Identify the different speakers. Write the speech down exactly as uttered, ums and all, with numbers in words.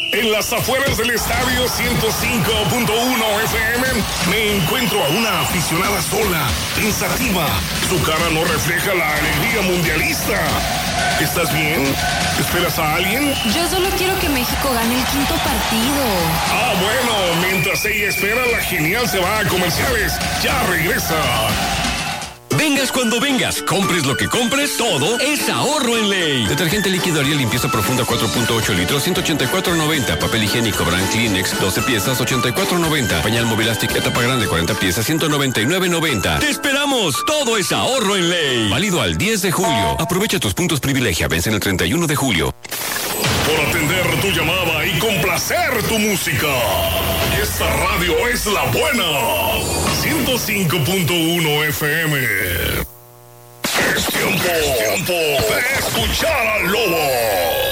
Speaker 1: En las afueras del estadio ciento cinco punto uno F M me encuentro a una aficionada sola, pensativa. Su cara no refleja la alegría mundialista. ¿Estás bien? ¿Esperas a alguien?
Speaker 2: Yo solo quiero que México gane el quinto partido.
Speaker 1: Ah, bueno, mientras ella espera, la genial se va a comerciales. Ya regresa.
Speaker 3: Vengas cuando vengas, compres lo que compres, todo es ahorro en Ley. Detergente líquido Ariel limpieza profunda cuatro punto ocho litros, ciento ochenta y cuatro noventa. Papel higiénico Brand Kleenex, doce piezas, ochenta y cuatro noventa. Pañal Movilastic etapa grande, cuarenta piezas, ciento noventa y nueve noventa. ¡Te esperamos! Todo es ahorro en Ley. Válido al diez de julio. Aprovecha tus puntos privilegia. Vencen el treinta y uno de julio.
Speaker 1: Por atender tu llamada y complacer tu música. Esta radio es la buena. ciento cinco punto uno F M. Es tiempo, es tiempo de escuchar al lobo.